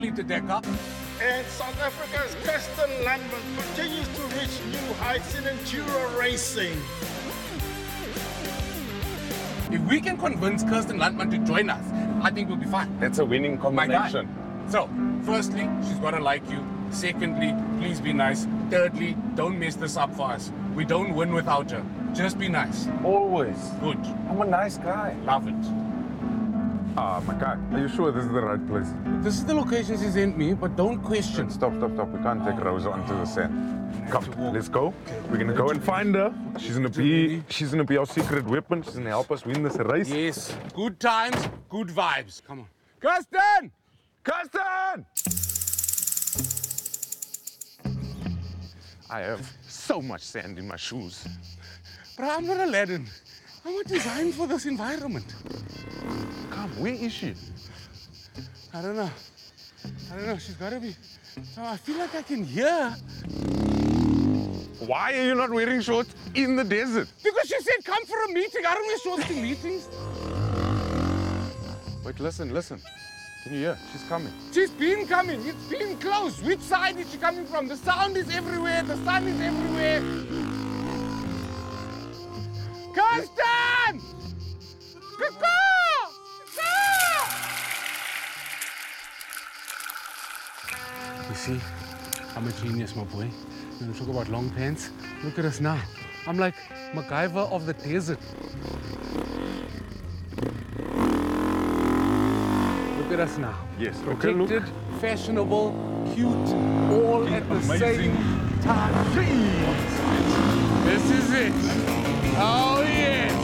Decker. And South Africa's Kirsten Landman continues to reach new heights in enduro racing. If we can convince Kirsten Landman to join us, I think we'll be fine. That's a winning combination. So, firstly, she's got to like you. Secondly, please be nice. Thirdly, don't mess this up for us. We don't win without her. Just be nice. Always. Good. I'm a nice guy. Love it. Ah, my guy, are you sure this is the right place? This is the location she sent me, but don't question. Stop. We can't take Rosa onto the sand. Come, let's go. We're gonna go and find her. She's gonna be our secret weapon. She's gonna help us win this race. Yes. Good times, good vibes. Come on. Kirsten! Kirsten! I have so much sand in my shoes. But I'm not Aladdin. I'm not designed for this environment. Come, where is she? I don't know. She's gotta be. Oh, I feel like I can hear. Why are you not wearing shorts in the desert? Because she said come for a meeting. I don't wear shorts to meetings. Wait, listen. Can you hear? She's coming. She's been coming. It's been close. Which side is she coming from? The sound is everywhere. The sun is everywhere. Kirsten! You see, I'm a genius, my boy. When we talk about long pants, look at us now. I'm like MacGyver of the desert. Look at us now. Yes, Protected, fashionable, cute, all at the same time. This is it. Oh, yeah.